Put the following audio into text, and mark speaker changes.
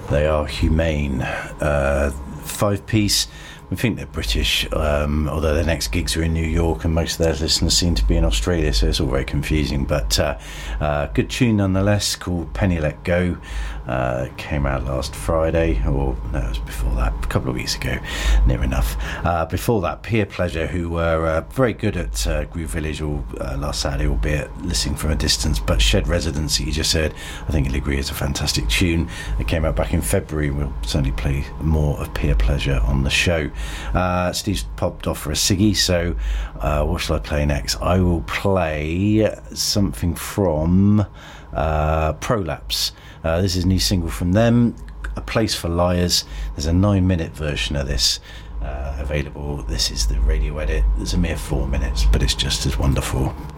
Speaker 1: They are Humane. 5-piece. We think they're British, although their next gigs are in New York and most of their listeners seem to be in Australia, so it's all very confusing. But good tune nonetheless, called Penny Let Go. Came out last Friday, or no, it was before that, a couple of weeks ago, near enough. Before that, Peer Pleasure, who were very good at Groove Village last Saturday, albeit listening from a distance. But Shed Residency, you just heard, I think you'll agree, is a fantastic tune. It came out back in February. We'll certainly play more of Peer Pleasure on the show. Steve's popped off for a ciggy, so what shall I play next? I will play something from Prolapse. This is a new single from them, A Place for Liars. There's a 9-minute version of this available. This is the radio edit. There's a mere 4 minutes, but it's just as wonderful.